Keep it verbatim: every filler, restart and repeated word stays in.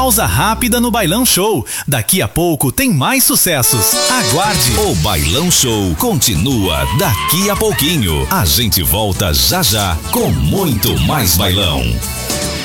pausa rápida no Bailão Show. Daqui a pouco tem mais sucessos. Aguarde. O Bailão Show continua daqui a pouquinho. A gente volta já já com muito mais bailão.